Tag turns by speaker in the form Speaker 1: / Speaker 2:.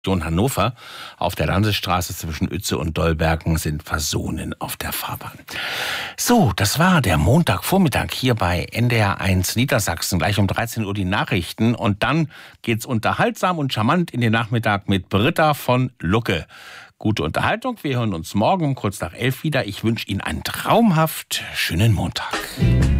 Speaker 1: Hannover auf der Landesstraße zwischen Uetze und Dollbergen sind Personen auf der Fahrbahn. So, das war der Montagvormittag hier bei NDR1 Niedersachsen. Gleich um 13 Uhr die Nachrichten und dann geht's unterhaltsam und charmant in den Nachmittag mit Britta von Lucke. Gute Unterhaltung, wir hören uns morgen um kurz nach 11 wieder. Ich wünsche Ihnen einen traumhaft schönen Montag.